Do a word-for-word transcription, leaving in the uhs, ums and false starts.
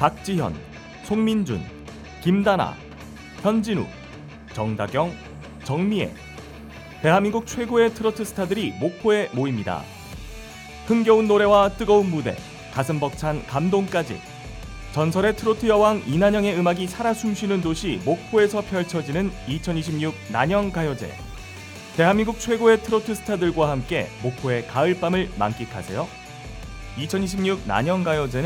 박지현, 송민준, 김다나, 현진우, 정다경, 정미애. 대한민국 최고의 트로트 스타들이 목포에 모입니다. 흥겨운 노래와 뜨거운 무대, 가슴 벅찬 감동까지 전설의 트로트 여왕 이난영의 음악이 살아 숨쉬는 도시 목포에서 펼쳐지는 이천이십육 난영가요제. 대한민국 최고의 트로트 스타들과 함께 목포의 가을밤을 만끽하세요. 이천이십육 난영가요제는